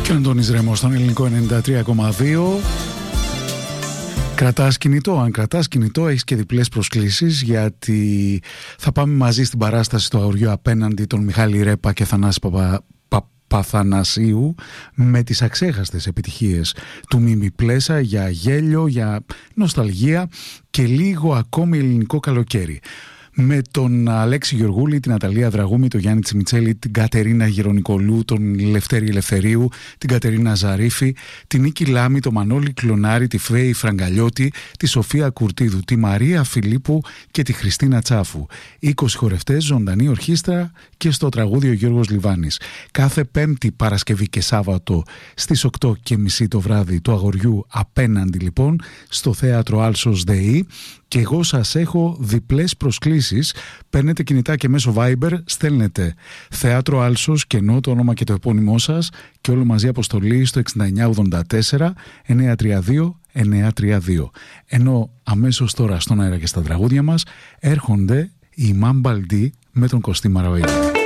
Και ο Αντώνης Ρέμος στον ελληνικό 93,2. Κρατάς κινητό. Αν κρατάς κινητό, έχεις και διπλές προσκλήσεις, γιατί θα πάμε μαζί στην παράσταση στο Αγοριό απέναντι των Μιχάλη Ρέπα και Θανάση Παπαθανασίου με τις αξέχαστες επιτυχίες του Μίμη Πλέσα για γέλιο, για νοσταλγία και λίγο ακόμη ελληνικό καλοκαίρι. Με τον Αλέξη Γεωργούλη, την Αταλία Δραγούμη, τον Γιάννη Τσιμιτσέλη, την Κατερίνα Γερονικολού, τον Λευτέρη Ελευθερίου, την Κατερίνα Ζαρίφη, την Νίκη Λάμη, τον Μανώλη Κλονάρη, τη Φρέη Φραγκαλιώτη, τη Σοφία Κουρτίδου, τη Μαρία Φιλίππου και τη Χριστίνα Τσάφου. 20 χορευτές, ζωντανή ορχήστρα και στο τραγούδι ο Γιώργος Λιβάνης. Κάθε Πέμπτη, Παρασκευή και Σάββατο στις 8:30 το βράδυ του Αγοριού απέναντι λοιπόν στο Θέατρο Άλσος ΔΕΗ. Και εγώ σας έχω διπλές προσκλήσεις. Παίρνετε κινητά και μέσω Viber, στέλνετε Θέατρο Άλσος και ενώ το όνομα και το επώνυμό σας και όλο μαζί αποστολή στο 6984 932 932. Ενώ αμέσως τώρα στον αέρα και στα τραγούδια μας έρχονται οι Μάμπαλντί με τον Κωστή Μαραοίδη.